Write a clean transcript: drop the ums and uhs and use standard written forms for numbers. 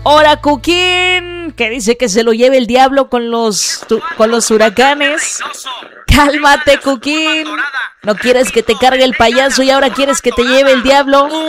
Ahora Cuquín, que dice que se lo lleve el diablo con los huracanes. Cálmate, Cuquín. No quieres que te cargue el payaso y ahora quieres que te lleve el diablo.